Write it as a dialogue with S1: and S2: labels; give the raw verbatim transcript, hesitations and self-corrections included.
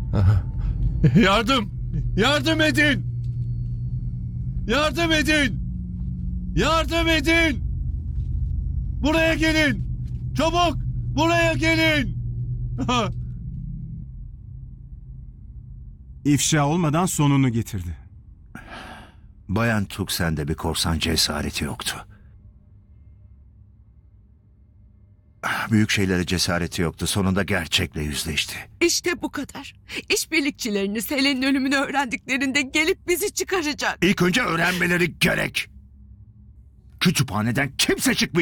S1: Yardım! Yardım edin! Yardım edin! Yardım edin! Buraya gelin! Çabuk! Buraya gelin!
S2: İfşa olmadan sonunu getirdi.
S3: Bayan Tuxen'de bir korsan cesareti yoktu. Büyük şeylere cesareti yoktu. Sonunda gerçekle yüzleşti.
S4: İşte bu kadar. İşbirlikçilerini Selen'in ölümünü öğrendiklerinde gelip bizi çıkaracak.
S3: İlk önce öğrenmeleri gerek. Kütüphaneden kimse çıkmayacak.